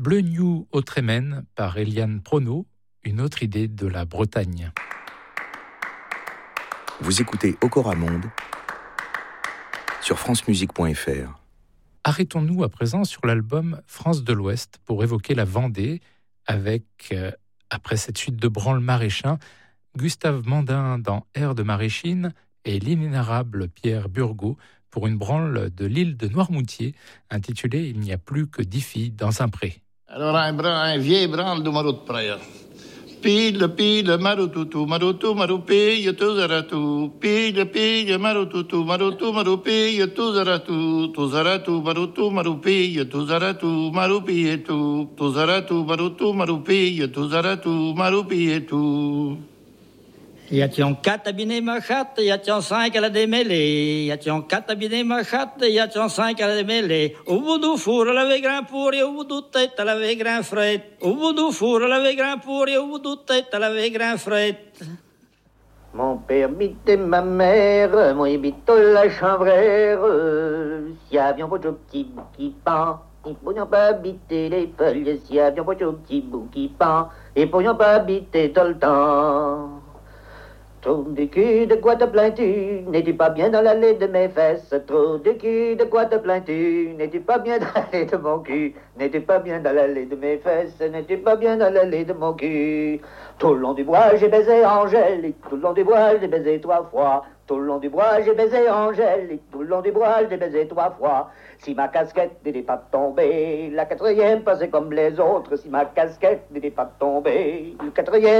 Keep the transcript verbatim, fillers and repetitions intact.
Bleu New au Trémen par Eliane Prono, une autre idée de la Bretagne. Vous écoutez Okora Monde sur francemusique point f r. Arrêtons-nous à présent sur l'album France de l'Ouest pour évoquer la Vendée avec, euh, après cette suite de branle maraîchin, Gustave Mandin dans Air de Maréchine et l'inénarrable Pierre Burgot pour une branle de l'île de Noirmoutier intitulée Il n'y a plus que dix filles dans un pré. Alors un, un vieil branle de marot de près. Pile, pile, maroutoutou, maroutou, maroupille, tout zaratou. Pile, pile, maroutoutou, maroutou, maroupille, tout zaratou. Tout zaratou, maroutou, maroupille, tout zaratou, maroupille, tout. Tout zaratou, maroutou, maroupille, tout zaratou, maroupille, tout. Y a-t-il quatre abinés ma chatte, y a-t-il cinq à la démêlée, y a-t-il quatre abinés ma chatte, y a-t-il cinq à la démêlée. Au bout du four, elle avait grand pour et au bout du tête, elle avait grand fret. Au bout du four, elle avait grand pour et au bout du tête, elle avait grand fret. Mon père bitait ma mère, moi bito la chanvrère. Si avions pas de petit bout qui pend, ils pourrions pas habiter les feuilles. Si avions pas de petit bout qui pend, ils pourrions pas habiter tout le temps. Trop de cul, de quoi te plains-tu? N'es-tu pas bien dans l'allée de mes fesses? Trop de cul, de quoi te plains-tu? N'es-tu pas bien dans l'allée de mon cul? N'es-tu pas bien dans l'allée de mes fesses? N'es-tu pas bien dans l'allée de mon cul? Tout le long du bois, j'ai baisé Angèle. Tout le long du bois, j'ai baisé trois fois. Tout le long du bois, j'ai baisé Angèle. Tout le long du bois, j'ai baisé trois fois. Si ma casquette n'était pas tombée, la quatrième passait comme les autres. Si ma casquette n'était pas tombée, le quatrième